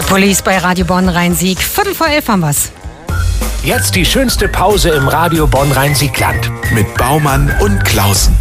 The Police bei Radio Bonn Rhein-Sieg. 11:15 haben wir's. Jetzt die schönste Pause im Radio Bonn Rhein-Sieg-Land. Mit Baumann und Klausen.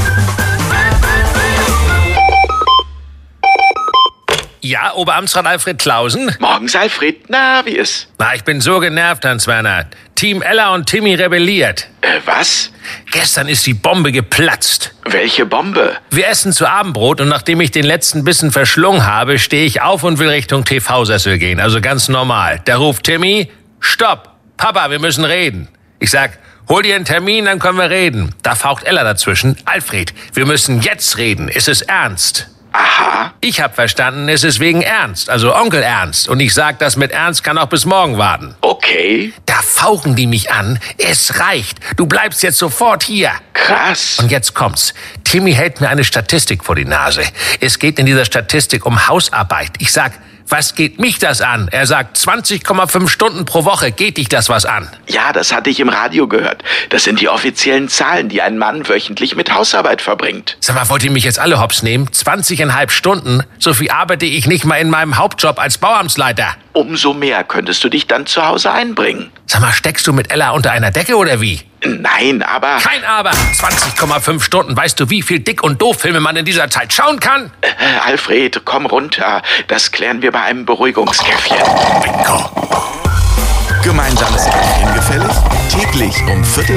Ja, Oberamtsrat Alfred Klausen? Morgens, Alfred. Na, wie ist? Na, ich bin so genervt, Hans-Werner. Team Ella und Timmy rebelliert. Was? Gestern ist die Bombe geplatzt. Welche Bombe? Wir essen zu Abendbrot und nachdem ich den letzten Bissen verschlungen habe, stehe ich auf und will Richtung TV-Sessel gehen. Also ganz normal. Da ruft Timmy, stopp, Papa, wir müssen reden. Ich sag, hol dir einen Termin, dann können wir reden. Da faucht Ella dazwischen. Alfred, wir müssen jetzt reden. Ist es ernst? Aha. Ich hab verstanden, es ist wegen Ernst, also Onkel Ernst. Und ich sag, das mit Ernst kann auch bis morgen warten. Okay. Da fauchen die mich an. Es reicht. Du bleibst jetzt sofort hier. Krass. Und jetzt kommt's. Timmy hält mir eine Statistik vor die Nase. Es geht in dieser Statistik um Hausarbeit. Ich sag, was geht mich das an? Er sagt 20,5 Stunden pro Woche. Geht dich das was an? Ja, das hatte ich im Radio gehört. Das sind die offiziellen Zahlen, die ein Mann wöchentlich mit Hausarbeit verbringt. Sag mal, wollt ihr mich jetzt alle hops nehmen? 20,5 Stunden? So viel arbeite ich nicht mal in meinem Hauptjob als Bauamtsleiter. Umso mehr könntest du dich dann zu Hause einbringen. Sag mal, steckst du mit Ella unter einer Decke oder wie? Nein, aber... Kein Aber. 20,5 Stunden. Weißt du, wie viel Dick- und Doof-Filme man in dieser Zeit schauen kann? Alfred, komm runter. Das klären wir bei einem Beruhigungskäffchen. Bingo. Gemeinsames Käffchen gefällig? Täglich um 15:45.